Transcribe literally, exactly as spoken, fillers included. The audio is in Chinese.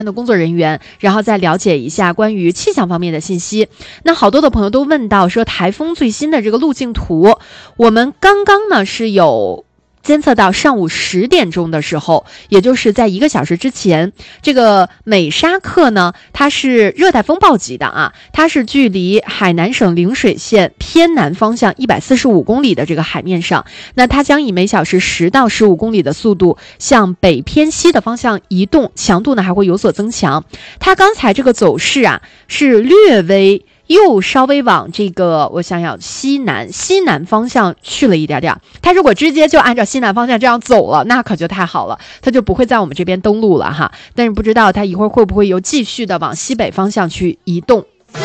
的工作人员，然后再了解一下关于气象方面的信息。那好多的朋友都问到说台风最新的这个路径图，我们刚刚呢是有监测到上午十点钟的时候，也就是在一个小时之前，这个美沙克呢，它是热带风暴级的啊，它是距离海南省陵水县偏南方向一百四十五公里的这个海面上，那它将以每小时十到十五公里的速度向北偏西的方向移动，强度呢还会有所增强。它刚才这个走势啊，是略微又稍微往这个我想想西南西南方向去了一点点，它如果直接就按照西南方向这样走了，那可就太好了，它就不会在我们这边登陆了哈。但是不知道它一会儿会不会又继续的往西北方向去移动。